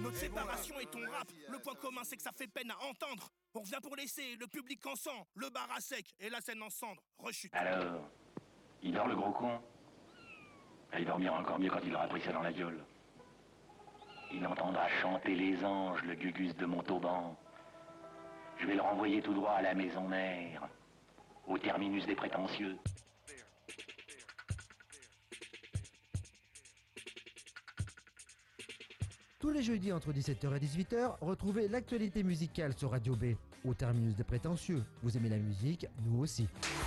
Notre séparation et ton rap, le point commun c'est que ça fait peine à entendre. On revient pour laisser le public en sang, le bar à sec et la scène en cendres. Rechute. Alors, il dort le gros con? Il dormira encore mieux quand il aura pris ça dans la gueule. Il entendra chanter les anges, le gugus de Montauban. Je vais le renvoyer tout droit à la maison mère, au terminus des prétentieux. Tous les jeudis entre 17h et 18h, retrouvez l'actualité musicale sur Radio B, au terminus des prétentieux. Vous aimez la musique, nous aussi.